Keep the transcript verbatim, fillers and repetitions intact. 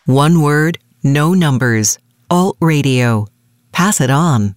One word, no numbers. Alt Radio. Pass it on.